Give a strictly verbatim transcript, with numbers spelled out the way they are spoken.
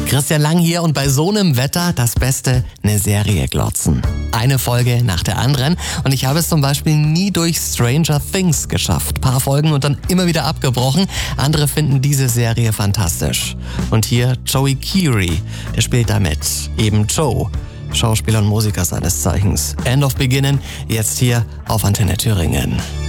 Christian Lang hier und bei so einem Wetter das Beste, eine Serie glotzen. Eine Folge nach der anderen und ich habe es zum Beispiel nie durch Stranger Things geschafft. Paar Folgen und dann immer wieder abgebrochen. Andere finden diese Serie fantastisch. Und hier Joey Keery, der spielt da mit. Eben Joe, Schauspieler und Musiker seines Zeichens. End of Beginning, jetzt hier auf Antenne Thüringen.